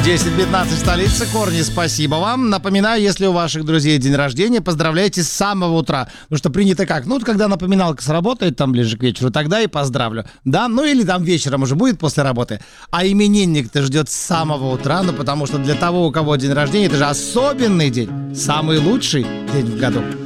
10:15 в столице. Корни, спасибо вам. Напоминаю, если у ваших друзей день рождения, поздравляйте с самого утра. Потому что принято как? Ну, вот когда напоминалка сработает там ближе к вечеру, тогда и поздравлю. Да, ну или там вечером уже будет после работы. А именинник-то ждет с самого утра, ну потому что для того, у кого день рождения, это же особенный день. Самый лучший день в году.